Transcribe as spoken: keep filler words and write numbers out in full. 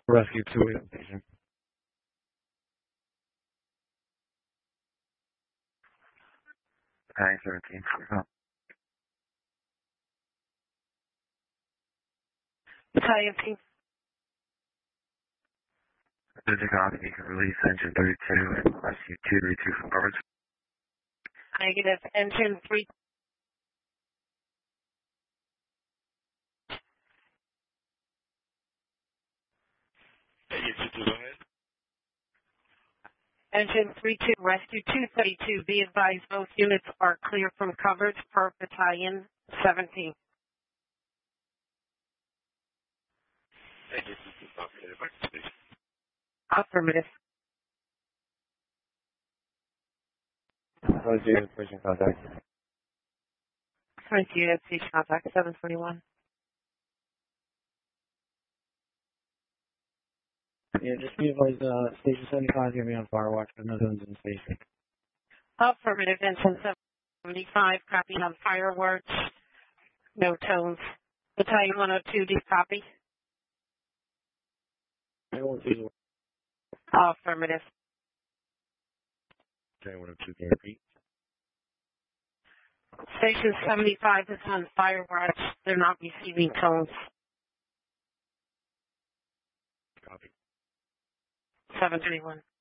Rescue two eight station. nine seventeen. Battalion team. There's a copy. You can release engine thirty-two and rescue two thirty-two from coverage. Negative. Engine three. Engine three two, rescue two thirty-two. Be advised both units are clear from coverage per battalion seventeen. Affirmative. How's your pushing contact? twenty units, each contact, seven twenty-one. Yeah, just be advised, uh, station seventy-five is going to be on fire watch, but no zones in the station. Affirmative. Engine seventy-five, copy on fireworks. No tones. Battalion one oh two, do you copy? I won't see the Affirmative. Battalion one oh two, can you repeat? Station seventy-five is on fireworks. They're not receiving tones. Copy. seven twenty-one.